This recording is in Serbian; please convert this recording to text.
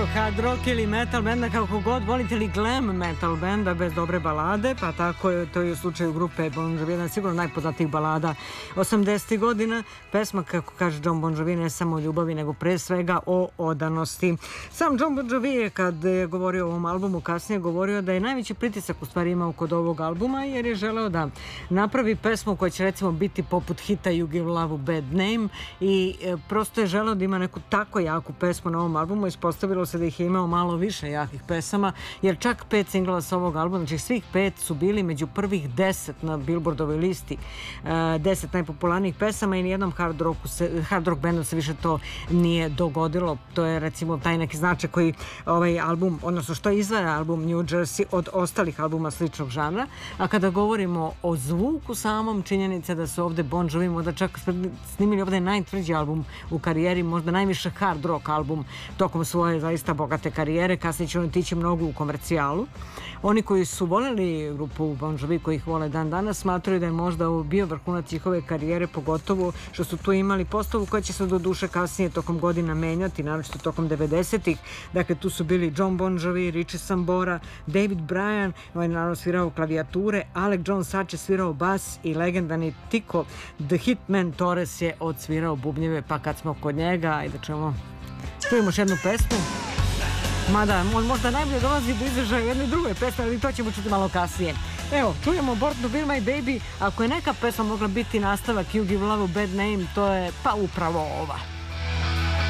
hard rock ili metal benda, kako god volite, ili glam metal benda bez dobre balade, pa tako je to i u slučaju grupe Bon Jovi, jedna sigurno najpoznatijih balada 80. godina. Pesma, kako kaže John Bon Jovi, ne samo o ljubavi, nego pre svega o odanosti. Sam John Bon Jovi je, kad je govorio o ovom albumu, kasnije govorio da je najveći pritisak u stvari imao kod ovog albuma, jer je želeo da napravi pesmu koja će recimo biti poput hita You Give Love a Bad Name i prosto je želeo da ima neku tako jaku pesmu na ovom albumu. Ispostavilo se da ih je imao malo više jakih pesama, jer čak 5 singlova sa ovog albuma, znači svih 5 su bili među prvih 10 na Billboardovoj listi 10 najpopularnijih pesama i nijednom hard rock bandu se više to nije dogodilo. To je recimo taj neki značaj koji ovaj album, odnosno što izdvaja album New Jersey od ostalih albuma sličnog žanra. A kada govorimo o zvuku samom, činjenica da su ovde Bon Jovi možda čak snimili ovde najtvrđi album u karijeri, možda najviše hard rock album tokom svoje zaista bogate karijere. Kasnije će oni tići mnogo u komercijalu. Oni koji su voljeli grupu Bon Jovi, koji ih vole dan danas, smatraju da je možda ovo bio vrhunac njihove karijere, pogotovo što su tu imali postavu koja će se do duše kasnije tokom godina menjati, naročito tokom 90-ih. Dakle, tu su bili John Bon Jovi, Richie Sambora, David Bryan, on je naravno svirao klavijature, Alec John Such je svirao bas i legendarni Tico The Hitman Torres je odsvirao bubnjeve. Pa kad smo kod njega, ajde čujemo još jednu pesmu. Mada, možda najbolje dolazi do izražaja u jednoj drugoj pesmi, ali to ćemo čuti malo kasnije. Evo, čujemo Born to Be My Baby. Ako je neka pesma mogla biti nastavak You Give Love a Bad Name, to je pa upravo ova.